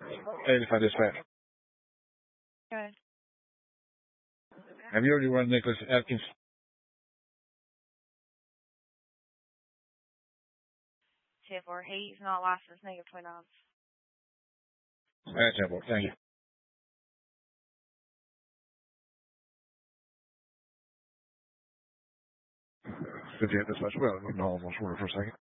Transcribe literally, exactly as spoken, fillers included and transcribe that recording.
eighty-five dispatch. Good. Have you already run Nicholas Atkins? ten four, he's not licensed, negative twenty-nine. That's simple. Thank you. fifty-eight dispatch. Well, no, almost order for a second.